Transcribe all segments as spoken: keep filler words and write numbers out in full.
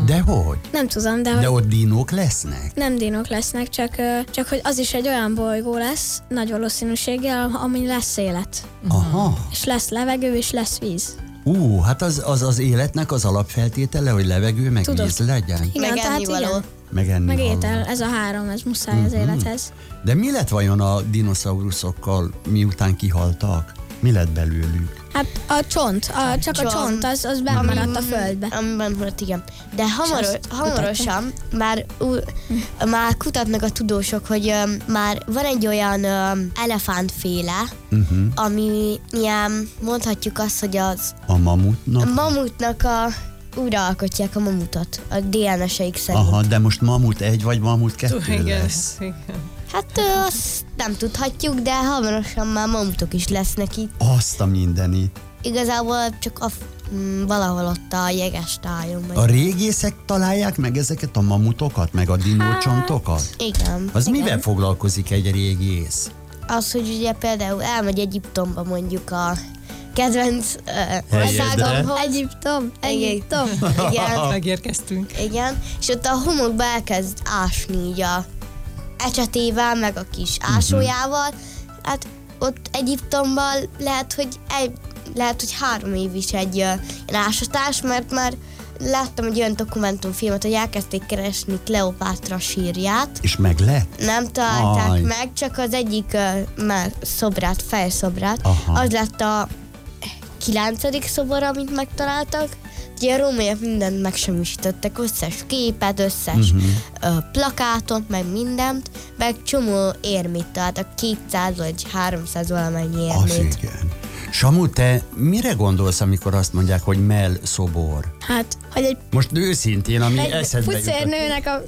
Dehogy? Nem tudom, de... De hogy ott dinók lesznek? nem dinók lesznek, csak, ö, csak hogy az is egy olyan bolygó lesz, nagy valószínűséggel, amin lesz élet. Aha. És lesz levegő, és lesz víz. Ú, hát az, az az életnek az alapfeltétele, hogy levegő, meg Tudod. víz legyen? Igen, Meg tehát ennivaló. igen. Meg enni Meg való. étel, ez a három, ez muszáj az élethez. De mi lett vajon a dinoszauruszokkal, miután kihaltak? Mi lett belőlük? Hát a csont, a, csak a Csont. csont, az, az bemaradt a földbe. Amiben maradt, igen. De hamaros, azt hamarosan már, ú, már kutatnak a tudósok, hogy um, már van egy olyan um, elefántféle, Uh-huh. ami ilyen, mondhatjuk azt, hogy az A mamutnak? a mamutnak a újraalkotják a mamutot, a dé en es-eik szerint. Aha, de most mamut egy vagy mamut kettő Igen, lesz? igen. Hát ö, azt nem tudhatjuk, de hamarosan már mamutok is lesznek itt. Azt a mindenit. Igazából csak a, mm, valahol ott a jeges tájon. A régészek találják meg ezeket a mamutokat, meg a dinócsontokat? Igen. Az igen. mivel foglalkozik egy régész? Az, hogy ugye például elmegy Egyiptomba mondjuk a kedvenc uh, Helyedre. országomhoz. Egyiptom, Egyiptom. Igen, Megérkeztünk. igen, és ott a homokba elkezd ásni így a ecsetével, meg a kis ásójával. Hát ott Egyiptomban lehet, hogy egy, lehet, hogy három év is egy uh, ilyen ásatás, mert már láttam egy olyan dokumentumfilmet, hogy elkezdték keresni Kleopátra sírját. És meg lett? Nem találták Aj. meg, csak az egyik uh, már szobrát, fejszobrát. Aha. Az lett a kilencedik szobor, amit megtaláltak. Ugye a rómaiak mindent megsemmisítettek, összes képet, összes Mhm. uh, plakátot, meg mindent, meg csomó érmét találtak, kétszáz vagy háromszáz valamennyi Az érmét. igen. Samu, te mire gondolsz, amikor azt mondják, hogy mell szobor? Hát, hogy egy, Most őszintén, ami egy eszedbe jutott. pucérnőnek a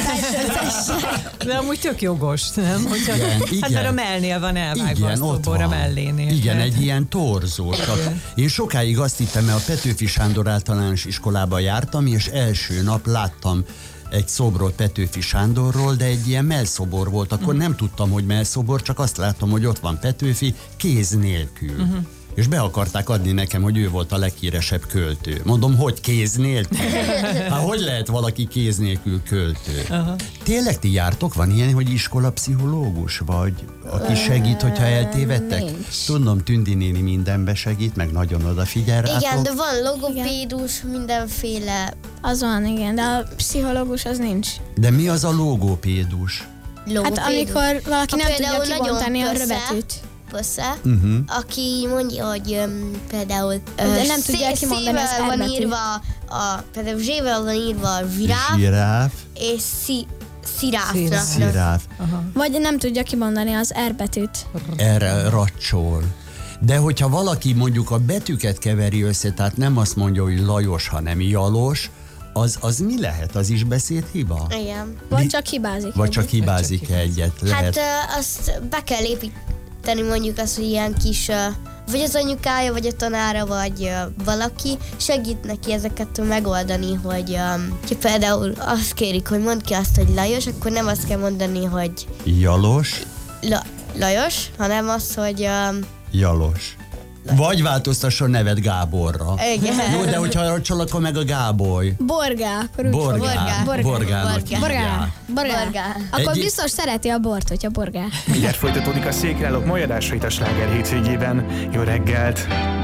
De amúgy tök jogos, nem? Hogyha, Igen, hát igen. mert a mellnél van elvágva Igen, a ott szobor a van. mellénél. Igen, Hát, egy ilyen torzó. Csak én sokáig azt hittem, mert a Petőfi Sándor általános iskolába jártam, és első nap láttam egy szobrot Petőfi Sándorról, de egy ilyen mellszobor volt. Akkor Mhm. nem tudtam, hogy mellszobor, csak azt láttam, hogy ott van Petőfi kéz nélkül. Mhm. És be akarták adni nekem, hogy ő volt a leghíresebb költő. Mondom, hogy kéz nélkül? Hát hogy lehet valaki kéz nélkül költő? Aha. Tényleg ti jártok? Van ilyen, hogy iskolapszichológus? Vagy aki segít, hogyha eltévedtek? nincs. Tudom, Tündi néni mindenbe segít, meg nagyon odafigyel rátok. Igen, de van logopédus, mindenféle az van, igen, de a pszichológus az nincs. De mi az a logopédus? logopédus. Hát amikor valaki Ha nem tudja például nagyon kibontani a pösze, röbetűt. Pösze, Uh-huh. aki mondja, hogy um, például De nem tudja kimondani az van erbetűt. írva, a, például zsével van írva a zsiráf, Zsiráf, és szi, sziráfnak. Sziráf. sziráf, Vagy nem tudja kimondani az erbetűt. erre racsol. De hogyha valaki mondjuk a betűket keveri össze, tehát nem azt mondja, hogy Lajos, hanem Jalos, az, az mi lehet? Az is beszédhiba? Igen. Vagy Mi- csak hibázik. Vagy csak egyet. hibázik egyet? Lehet. Hát ö, azt be kell építeni mondjuk azt, hogy ilyen kis, ö, vagy az anyukája, vagy a tanára, vagy ö, valaki segít neki ezeket megoldani, hogy ö, ha például azt kérik, hogy mondd ki azt, hogy Lajos, akkor nem azt kell mondani, hogy Jalos, La, Lajos, hanem az, hogy ö, Jalos. Vagy változtasson nevet Gáborra. igen. Jó, de hogyha racsol, akkor meg a Gáboly. Borgá, akkor úgy Borgá. Borgá. Borgá. Borgának Borgá. hívják. Borgá. Borgá. Borgá. Akkor Egy- biztos szereti a bort, hogyha borgá. Mindjárt folytatódik a Székrállók mai adásait a Sláger hétvégében. Jó reggelt!